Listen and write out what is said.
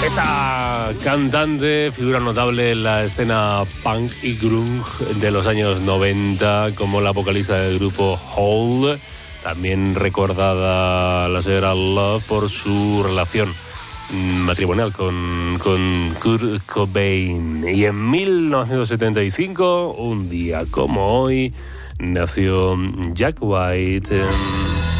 Esta cantante, figura notable en la escena punk y grunge de los años 90, como la vocalista del grupo Hole, también recordada la señora Love por su relación matrimonial con Kurt Cobain. Y en 1975, un día como hoy, nació Jack White.